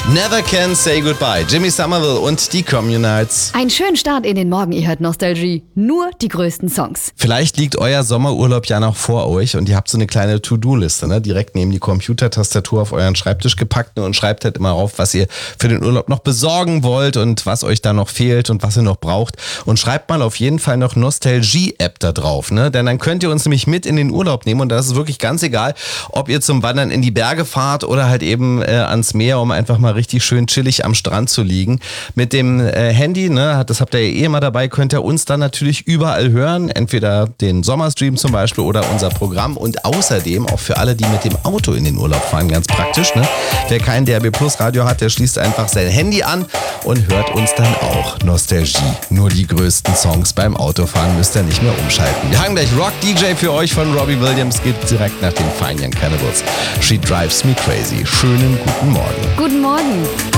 Never Can Say Goodbye. Jimmy Somerville und die Communites. Einen schönen Start in den Morgen, ihr hört Nostalgie. Nur die größten Songs. Vielleicht liegt euer Sommerurlaub ja noch vor euch und ihr habt so eine kleine To-Do-Liste, ne? Direkt neben die Computertastatur auf euren Schreibtisch gepackt und schreibt halt immer auf, was ihr für den Urlaub noch besorgen wollt und was euch da noch fehlt und was ihr noch braucht. Und schreibt mal auf jeden Fall noch Nostalgie-App da drauf, ne? Denn dann könnt ihr uns nämlich mit in den Urlaub nehmen und das ist wirklich ganz egal, ob ihr zum Wandern in die Berge fahrt oder halt eben ans Meer, um einfach mal richtig schön chillig am Strand zu liegen. Mit dem Handy, ne, das habt ihr ja eh immer dabei, könnt ihr uns dann natürlich überall hören. Entweder den Sommerstream zum Beispiel oder unser Programm. Und außerdem auch für alle, die mit dem Auto in den Urlaub fahren, ganz praktisch. Ne? Wer kein DRB Plus Radio hat, der schließt einfach sein Handy an und hört uns dann auch. Nostalgie. Nur die größten Songs beim Autofahren müsst ihr nicht mehr umschalten. Wir haben gleich Rock DJ für euch von Robbie Williams. Geht direkt nach den Fine Young Cannibals. She Drives Me Crazy. Schönen guten Morgen. Guten Morgen.